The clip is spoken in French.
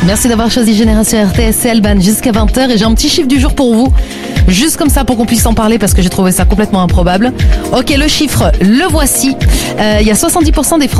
Merci d'avoir choisi Génération RTS, c'est Alban jusqu'à 20h et j'ai un petit chiffre du jour pour vous. Juste comme ça pour qu'on puisse en parler parce que j'ai trouvé ça complètement improbable. Ok, le chiffre, le voici. Il y a 70% des Français